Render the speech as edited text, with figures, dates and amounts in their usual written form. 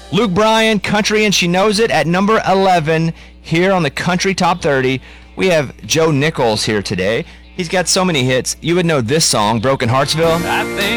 Luke Bryan, Country and She Knows It, at number 11 here on the Country Top 30. We have Joe Nichols here today. He's got so many hits. You would know this song, Broken Heartsville. I think